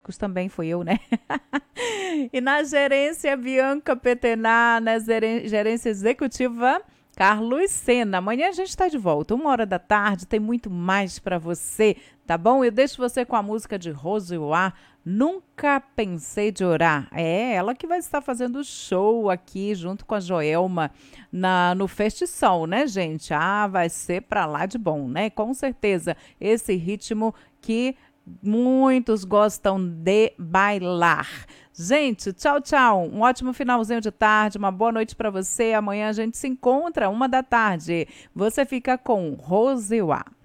Técnicos também fui eu, né? E na gerência, Bianca Petená, na gerência executiva, Carlos Sena. Amanhã a gente está de volta, 1 hora da tarde, tem muito mais para você, tá bom? Eu deixo você com a música de Rose Wá, Nunca Pensei de Orar. É ela que vai estar fazendo show aqui junto com a Joelma no Festição, né, gente? Ah, vai ser pra lá de bom, né? Com certeza, esse ritmo que muitos gostam de bailar. Gente, tchau, tchau. Um ótimo finalzinho de tarde, uma boa noite para você. Amanhã a gente se encontra 1 da tarde. Você fica com Rose Wá.